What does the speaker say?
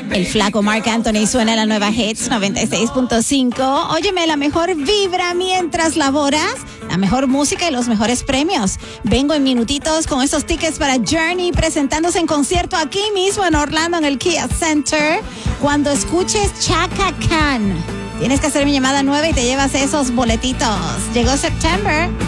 El flaco Marc Anthony suena en la nueva Hits 96.5. Óyeme, la mejor vibra mientras laboras, la mejor música y los mejores premios. Vengo en minutitos con esos tickets para Journey presentándose en concierto aquí mismo en Orlando en el Kia Center. Cuando escuches Chaka Khan, tienes que hacer mi llamada 9 y te llevas esos boletitos. Llegó September.